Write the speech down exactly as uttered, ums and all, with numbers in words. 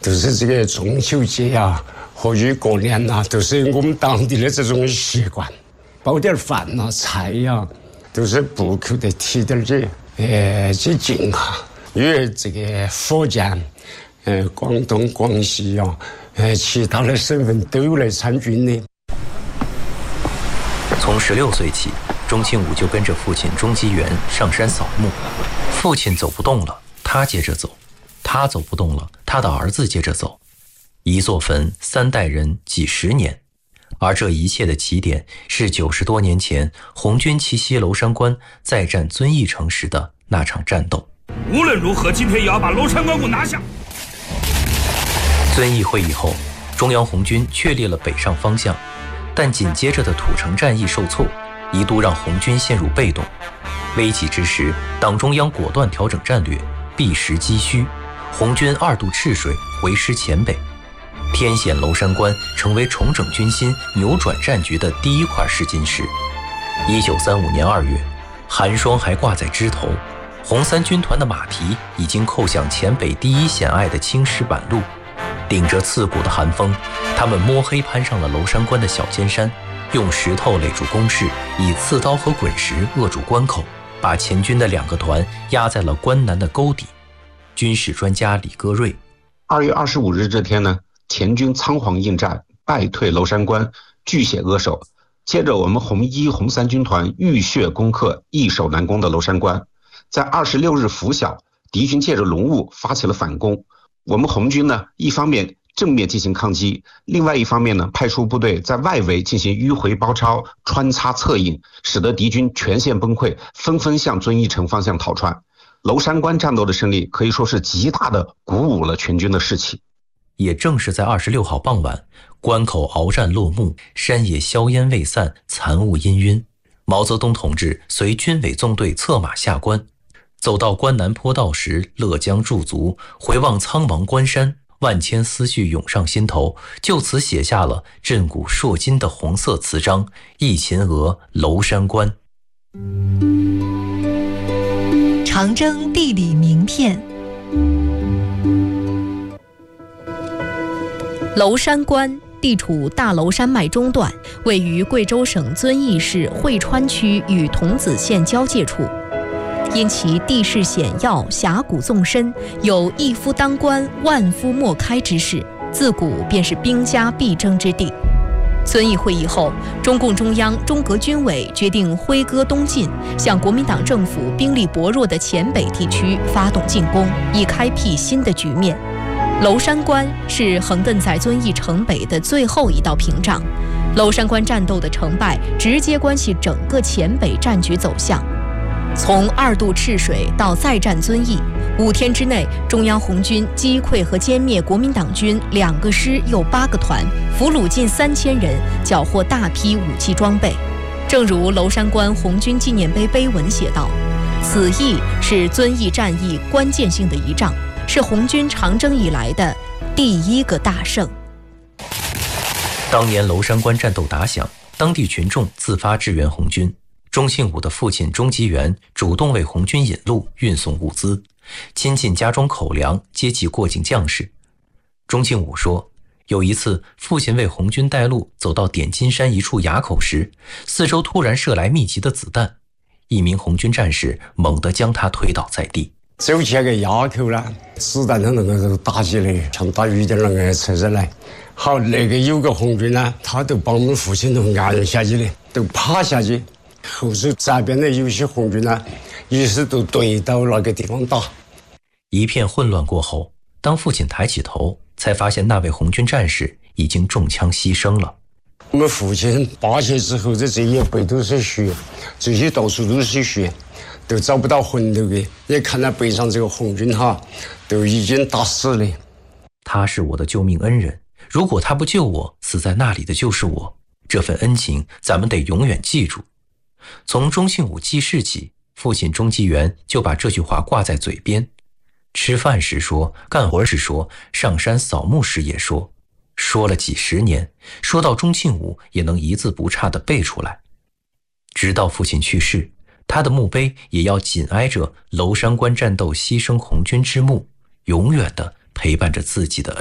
都是这个中秋节啊，或者过年呐、啊，都是我们当地的这种习惯，包点饭呐、啊、菜呀、啊，都是不口的提点儿呃去敬哈。因为这个福建、呃广东、广西啊，呃其他的省份都有来参军的。 从十六岁起，钟庆武就跟着父亲钟基元上山扫墓。父亲走不动了，他接着走；他走不动了，他的儿子接着走。一座坟，三代人，几十年。而这一切的起点是九十多年前红军奇袭娄山关，再战遵义城时的那场战斗。 无论如何，今天也要把娄山关给我拿下。 遵义会议后，中央红军确立了北上方向，但紧接着的土城战役受挫，一度让红军陷入被动。危急之时，党中央果断调整战略，避实击虚，红军二渡赤水，回师黔北。天险娄山关成为重整军心、扭转战局的第一块试金石。一九三五年二月，寒霜还挂在枝头，红三军团的马蹄已经扣向黔北第一险隘的青石板路。顶着刺骨的寒风，他们摸黑攀上了娄山关的小尖山，用石头垒住工事，以刺刀和滚石扼住关口，把前军的两个团压在了关南的沟底。军事专家李戈瑞： 二月二十五日这天呢，前军仓皇应战，败退娄山关，据险扼守。接着我们红一、红三军团浴血攻克易守难攻的娄山关。在二十六日拂晓，敌军借着浓雾发起了反攻。我们红军呢，一方面正面进行抗击，另外一方面呢，派出部队在外围进行迂回包抄、穿插策应，使得敌军全线崩溃，纷纷向遵义城方向逃窜。娄山关战斗的胜利可以说是极大的鼓舞了全军的士气。 也正是在二十六号傍晚，关口鏖战落幕，山野硝烟未散，残雾氤氲。毛泽东同志随军委纵队策马下关，走到关南坡道时，勒缰驻足，回望苍茫关山，万千思绪涌上心头，就此写下了震古烁今的红色词章《忆秦娥娄山关》。 长征地理名片。娄山关地处大娄山脉中段，位于贵州省遵义市会川区与桐梓县交界处。因其地势险要、峡谷纵深，有一夫当关、万夫莫开之势，自古便是兵家必争之地。遵义会议后，中共中央、中革军委决定挥戈东进，向国民党政府兵力薄弱的黔北地区发动进攻，以开辟新的局面。娄山关是横亘在遵义城北的最后一道屏障，娄山关战斗的成败直接关系整个黔北战局走向。从二渡赤水到再战遵义，五天之内，中央红军击溃和歼灭国民党军两个师又八个团，俘虏近三千人，缴获大批武器装备。正如娄山关红军纪念碑碑文写道：“此役是遵义战役关键性的一仗，是红军长征以来的第一个大胜。” 当年娄山关战斗打响，当地群众自发支援红军。钟庆武的父亲钟基元主动为红军引路、运送物资，亲近家中口粮，接济过境将士。钟庆武说，有一次父亲为红军带路，走到点金山一处垭口时，四周突然射来密集的子弹，一名红军战士猛地将他推倒在地。 走起那个垭口了，子弹都能够打起来，像打雨点那个车子来。好，那个有个红军呢，他都把我们父亲都按下去了，都趴下去。后头这边的有些红军呢，也是都对到那个地方打。 一片混乱过后，当父亲抬起头，才发现那位红军战士已经中枪牺牲了。 我们父亲扒下之后，这这一背都是血，这些到处都是血，都找不到魂头的。也看到背上这个红军哈，都已经打死了。 他是我的救命恩人，如果他不救我，死在那里的就是我。这份恩情，咱们得永远记住。从钟庆武记事起，父亲钟基元就把这句话挂在嘴边。吃饭时说，干活时说，上山扫墓时也说，说了几十年，说到钟庆武也能一字不差地背出来。直到父亲去世，他的墓碑也要紧挨着娄山关战斗牺牲红军之墓，永远地陪伴着自己的恩